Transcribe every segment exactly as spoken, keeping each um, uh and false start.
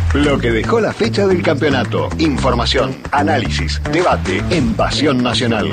Lo que dejó la fecha del campeonato. Información, análisis, debate en Pasión Nacional.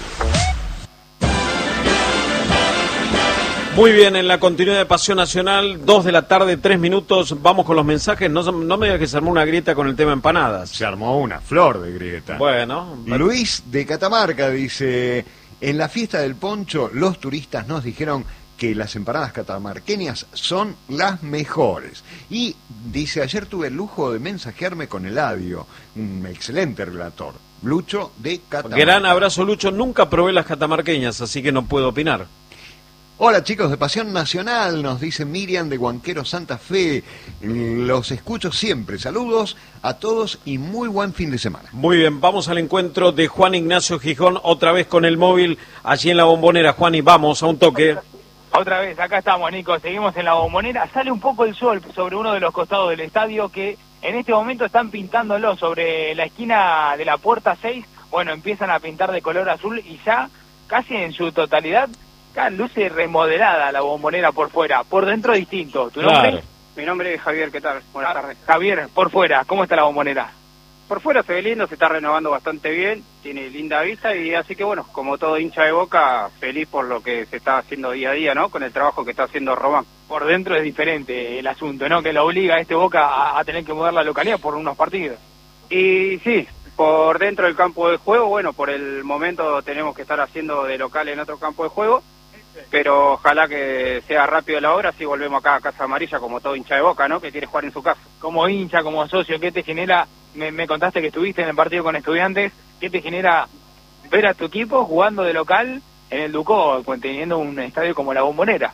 Muy bien, en la continuidad de Pasión Nacional, dos de la tarde, tres minutos, vamos con los mensajes. No, no me digas que se armó una grieta con el tema empanadas. Se armó una flor de grieta. Bueno. Luis de Catamarca dice, en la fiesta del poncho los turistas nos dijeron que las empanadas catamarqueñas son las mejores. Y dice, ayer tuve el lujo de mensajearme con Eladio, un excelente relator, Lucho de Catamarca. Gran abrazo, Lucho. Nunca probé las catamarqueñas, así que no puedo opinar. Hola chicos de Pasión Nacional, nos dice Miriam de Huanquero Santa Fe. Los escucho siempre. Saludos a todos y muy buen fin de semana. Muy bien, vamos al encuentro de Juan Ignacio Gijón, otra vez con el móvil allí en la Bombonera. Juan, y vamos a un toque. Otra vez, acá estamos, Nico, seguimos en la Bombonera. Sale un poco el sol sobre uno de los costados del estadio que en este momento están pintándolo sobre la esquina de la puerta seis. Bueno, empiezan a pintar de color azul y ya casi en su totalidad acá luce remodelada la Bombonera por fuera, por dentro distinto. ¿Tu nombre? Claro. Mi nombre es Javier, ¿qué tal? Buenas Ah, tardes. Javier, por fuera, ¿cómo está la Bombonera? Por fuera se ve lindo, se está renovando bastante bien, tiene linda vista y así que bueno, como todo hincha de Boca, feliz por lo que se está haciendo día a día, ¿no? Con el trabajo que está haciendo Román. Por dentro es diferente el asunto, ¿no? Que lo obliga a este Boca a, a tener que mudar la localidad por unos partidos. Y sí, por dentro del campo de juego, bueno, por el momento tenemos que estar haciendo de local en otro campo de juego, pero ojalá que sea rápido la obra, así volvemos acá a Casa Amarilla como todo hincha de Boca, ¿no? Que quiere jugar en su casa. Como hincha, como socio, ¿qué te genera? Me, me contaste que estuviste en el partido con Estudiantes, ¿qué te genera ver a tu equipo jugando de local en el Ducó, teniendo un estadio como la Bombonera?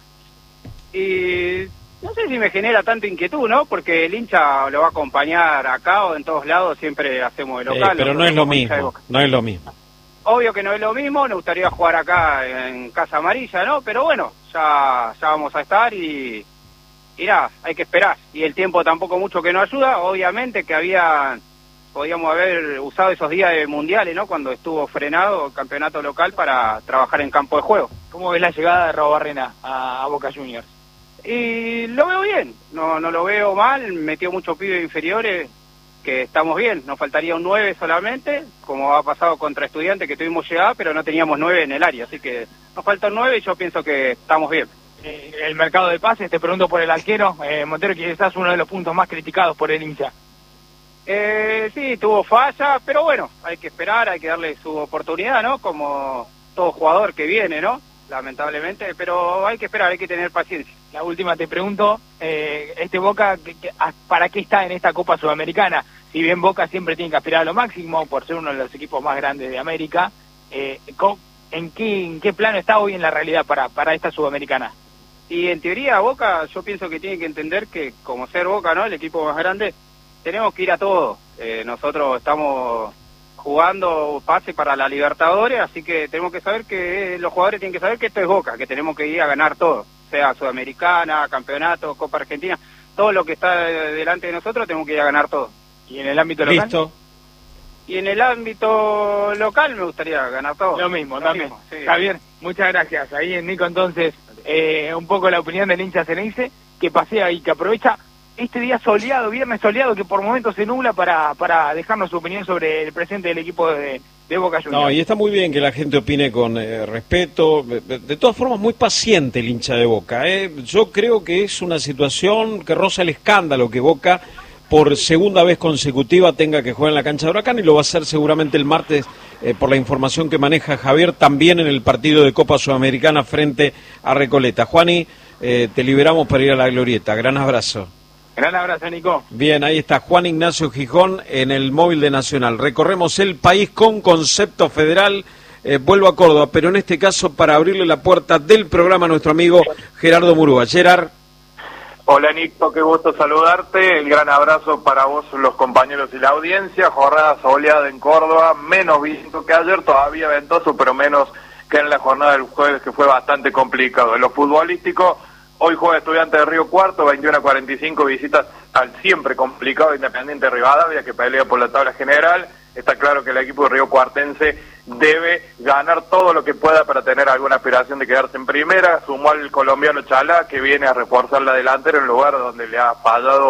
Y no sé si me genera tanta inquietud, ¿no? Porque el hincha lo va a acompañar acá o en todos lados, siempre hacemos de local. Eh, pero no es lo mismo, no es lo mismo. Obvio que no es lo mismo, nos gustaría jugar acá en Casa Amarilla, ¿no? Pero bueno, ya, ya vamos a estar y, y nada, hay que esperar. Y el tiempo tampoco mucho que nos ayuda, obviamente que había, podíamos haber usado esos días de mundiales, ¿no? Cuando estuvo frenado el campeonato local para trabajar en campo de juego. ¿Cómo ves la llegada de Raúl Barrena a, a Boca Juniors? Y lo veo bien, no, no lo veo mal, metió muchos pibes inferiores, que estamos bien, nos faltaría un nueve solamente, como ha pasado contra Estudiantes que tuvimos llegada, pero no teníamos nueve en el área, así que nos falta un nueve y yo pienso que estamos bien. Eh, el mercado de pases, te pregunto por el arquero, eh, Montero, quizás uno de los puntos más criticados por el hincha. Eh, sí, tuvo falla, pero bueno, hay que esperar, hay que darle su oportunidad, ¿no? Como todo jugador que viene, ¿no? Lamentablemente, pero hay que esperar, hay que tener paciencia. La última te pregunto, eh, este Boca, ¿qué, qué, ¿para qué está en esta Copa Sudamericana? Si bien Boca siempre tiene que aspirar a lo máximo por ser uno de los equipos más grandes de América, eh, ¿en qué, en qué plano está hoy en la realidad para, para esta Sudamericana? Y en teoría Boca, yo pienso que tiene que entender que como ser Boca, ¿no? El equipo más grande, tenemos que ir a todo. Eh, nosotros estamos jugando pase para la Libertadores, así que tenemos que saber que los jugadores tienen que saber que esto es Boca, que tenemos que ir a ganar todo, sea Sudamericana, Campeonato, Copa Argentina, todo lo que está delante de nosotros tenemos que ir a ganar todo. ¿Y en el ámbito local? Listo. Y en el ámbito local me gustaría ganar todo. Lo mismo, lo también. mismo, sí. Javier, muchas gracias. Ahí en Nico, entonces, eh, un poco la opinión del hincha ceneice, que pasea y que aprovecha este día soleado, viernes soleado, que por momentos se nubla para, para dejarnos su opinión sobre el presente del equipo de, de Boca Juniors. No, y está muy bien que la gente opine con eh, respeto, de, de todas formas muy paciente el hincha de Boca. ¿eh? Yo creo que es una situación que roza el escándalo que Boca por segunda vez consecutiva tenga que jugar en la cancha de Huracán, y lo va a hacer seguramente el martes, eh, por la información que maneja Javier, también en el partido de Copa Sudamericana frente a Recoleta. Juani, eh, te liberamos para ir a la glorieta. Gran abrazo. Gran abrazo, Nico. Bien, ahí está Juan Ignacio Gijón en el móvil de Nacional. Recorremos el país con concepto federal. Eh, vuelvo a Córdoba, pero en este caso para abrirle la puerta del programa a nuestro amigo Gerardo Murúa. Gerard. Hola Nico, qué gusto saludarte, el gran abrazo para vos, los compañeros y la audiencia. Jornada soleada en Córdoba, menos viento que ayer, todavía ventoso, pero menos que en la jornada del jueves, que fue bastante complicado. En lo futbolístico, hoy juega Estudiantes de Río Cuarto, veintiuno a cuarenta y cinco, visitas al siempre complicado Independiente Rivadavia, que pelea por la tabla general. Está claro que el equipo de Río Cuartense debe ganar todo lo que pueda para tener alguna aspiración de quedarse en primera. Sumó al colombiano Chalá, que viene a reforzar la delantera en lugar donde le ha fallado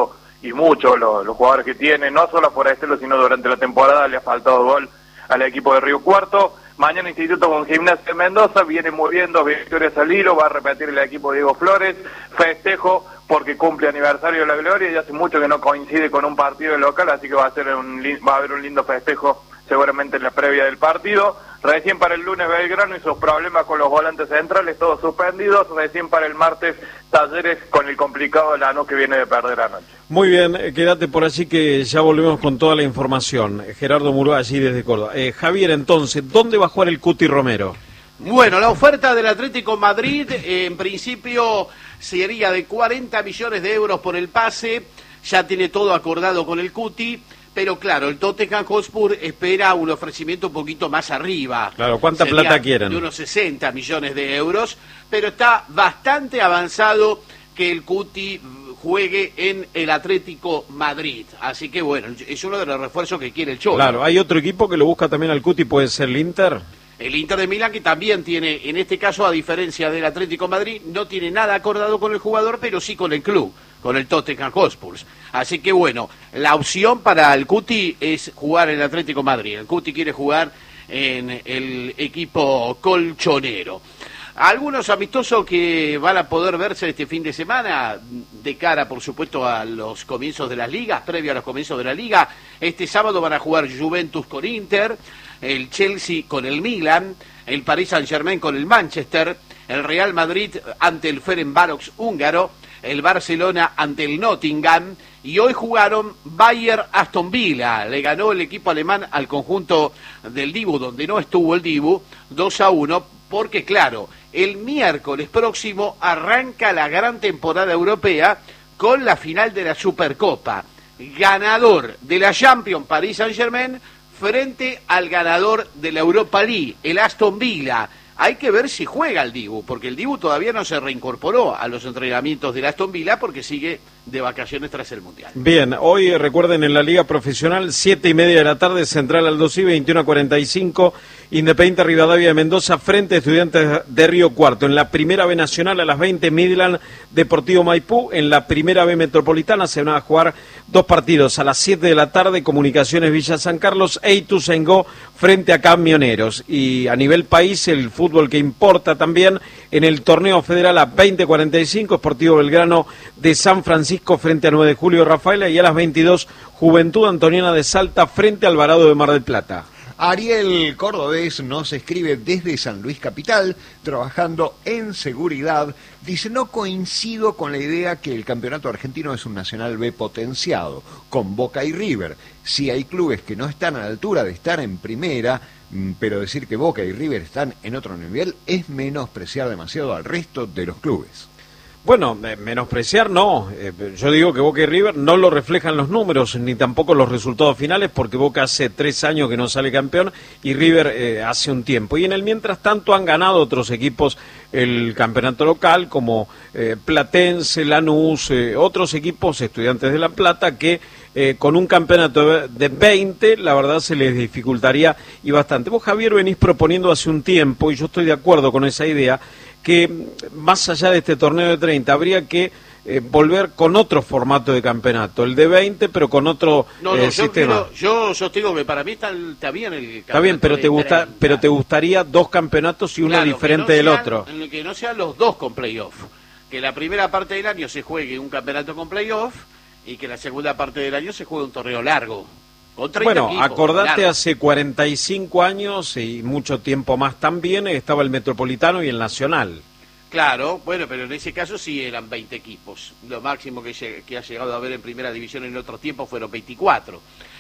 y mucho los, los jugadores que tiene, no solo por Estelo, sino durante la temporada le ha faltado gol al equipo de Río Cuarto. Mañana Instituto con Gimnasia de Mendoza, viene muy bien, dos victorias al hilo, va a repetir el equipo Diego Flores, festejo porque cumple aniversario de la Gloria y hace mucho que no coincide con un partido local, así que va a ser un va a haber un lindo festejo seguramente en la previa del partido. Recién para el lunes Belgrano y sus problemas con los volantes centrales, todos suspendidos. Recién para el martes Talleres con el complicado Lanús que viene de perder anoche. Muy bien, eh, quédate por allí que ya volvemos con toda la información. Gerardo Murúa allí desde Córdoba. Eh, Javier, entonces, ¿dónde va a jugar el Cuti Romero? Bueno, la oferta del Atlético Madrid eh, en principio sería de cuarenta millones de euros por el pase. Ya tiene todo acordado con el Cuti. Pero claro, el Tottenham Hotspur espera un ofrecimiento un poquito más arriba. Claro, ¿cuánta Sería plata quieren? De unos sesenta millones de euros, pero está bastante avanzado que el Cuti juegue en el Atlético Madrid. Así que bueno, es uno de los refuerzos que quiere el Cholo. Claro, ¿hay otro equipo que lo busca también al Cuti? ¿Puede ser el Inter? El Inter de Milán, que también tiene, en este caso, a diferencia del Atlético Madrid, no tiene nada acordado con el jugador, pero sí con el club, con el Tottenham Hotspur. Así que bueno, la opción para el Cuti es jugar en el Atlético Madrid. El Cuti quiere jugar en el equipo colchonero. Algunos amistosos que van a poder verse este fin de semana, de cara, por supuesto, a los comienzos de las ligas, previo a los comienzos de la liga. Este sábado van a jugar Juventus con Inter, el Chelsea con el Milan, el Paris Saint-Germain con el Manchester, el Real Madrid ante el Ferencvárosh húngaro, el Barcelona ante el Nottingham, y hoy jugaron Bayern-Aston Villa. Le ganó el equipo alemán al conjunto del Dibu, donde no estuvo el Dibu, dos a uno, porque claro, el miércoles próximo arranca la gran temporada europea con la final de la Supercopa. Ganador de la Champions, Paris Saint-Germain, frente al ganador de la Europa League, el Aston Villa. Hay que ver si juega el Dibu, porque el Dibu todavía no se reincorporó a los entrenamientos del Aston Villa porque sigue de vacaciones tras el Mundial. Bien, hoy recuerden en la Liga Profesional, siete y media de la tarde, Central Aldosí, veintiuno a cuarenta y cinco, Independiente Rivadavia de Mendoza, frente a Estudiantes de Río Cuarto. En la Primera B Nacional a las veinte, Midland Deportivo Maipú. En la Primera B Metropolitana se van a jugar dos partidos. A las siete de la tarde, Comunicaciones Villa San Carlos e Ituzaingó frente a Camioneros. Y a nivel país, el fútbol que importa también en el torneo federal a veinte cuarenta y cinco, Sportivo Belgrano de San Francisco frente a nueve de julio Rafaela, y a las veintidós, Juventud Antoniana de Salta frente a Alvarado de Mar del Plata. Ariel Cordobés nos escribe desde San Luis Capital, trabajando en seguridad. Dice, no coincido con la idea que el campeonato argentino es un Nacional B potenciado, con Boca y River. Si hay clubes que no están a la altura de estar en primera, pero decir que Boca y River están en otro nivel es menospreciar demasiado al resto de los clubes. Bueno, eh, menospreciar no, eh, yo digo que Boca y River no lo reflejan los números, ni tampoco los resultados finales, porque Boca hace tres años que no sale campeón y River eh, hace un tiempo. Y en el mientras tanto han ganado otros equipos el campeonato local, como eh, Platense, Lanús, eh, otros equipos, Estudiantes de La Plata, que eh, con un campeonato de veinte, la verdad se les dificultaría y bastante. Vos, Javier, venís proponiendo hace un tiempo, y yo estoy de acuerdo con esa idea, que más allá de este torneo de treinta habría que eh, volver con otro formato de campeonato, el de veinte, pero con otro no, no, eh, yo sistema. Quiero, yo sostengo que para mí está, está bien el campeonato. Está bien, pero te gusta, pero te gustaría dos campeonatos y uno claro, diferente no del sean, otro. Que no sean los dos con playoff, que la primera parte del año se juegue un campeonato con playoff y que la segunda parte del año se juegue un torneo largo. Bueno, equipos, acordate, largo. hace cuarenta y cinco años y mucho tiempo más también estaba el Metropolitano y el Nacional. Claro, bueno, pero en ese caso sí eran veinte equipos. Lo máximo que, que ha llegado a haber en primera división en otro tiempo fueron veinticuatro.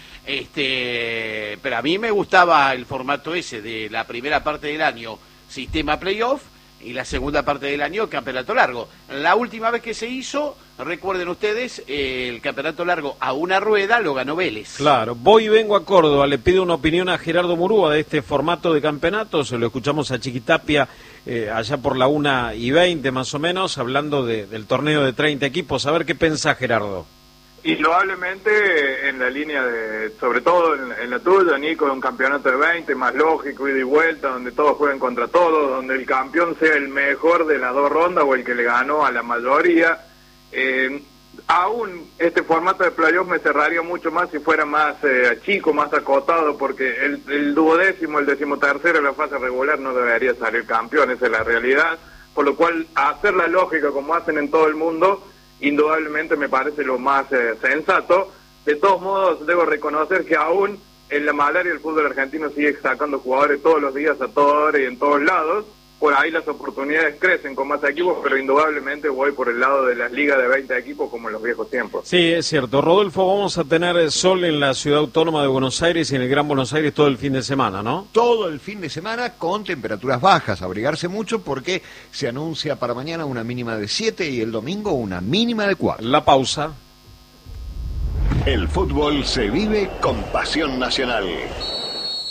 Este, pero a mí me gustaba el formato ese de la primera parte del año, sistema playoff, y la segunda parte del año, campeonato largo. La última vez que se hizo, recuerden ustedes, eh, el campeonato largo a una rueda lo ganó Vélez. Claro, voy y vengo a Córdoba, le pido una opinión a Gerardo Murúa de este formato de campeonato, se lo escuchamos a Chiquitapia eh, allá por la una y veinte más o menos, hablando de, del torneo de treinta equipos. A ver qué pensás, Gerardo. Indudablemente en la línea de, sobre todo en, en la tuya, Nico, de un campeonato de veinte, más lógico, ida y vuelta, donde todos jueguen contra todos, donde el campeón sea el mejor de las dos rondas o el que le ganó a la mayoría. Eh, aún este formato de playoff me cerraría mucho más si fuera más eh, chico, más acotado, porque el, el duodécimo, el decimotercero de la fase regular no debería salir campeón, esa es la realidad, por lo cual hacer la lógica como hacen en todo el mundo, indudablemente me parece lo más eh, sensato. De todos modos, debo reconocer que aún en la malaria el fútbol argentino sigue sacando jugadores todos los días, a toda hora y en todos lados. Por ahí las oportunidades crecen con más equipos, pero indudablemente voy por el lado de las ligas de veinte equipos como en los viejos tiempos. Sí, es cierto. Rodolfo, vamos a tener sol en la ciudad autónoma de Buenos Aires y en el Gran Buenos Aires todo el fin de semana, ¿no? Todo el fin de semana con temperaturas bajas, abrigarse mucho porque se anuncia para mañana una mínima de siete y el domingo una mínima de cuatro. La pausa. El fútbol se vive con pasión nacional.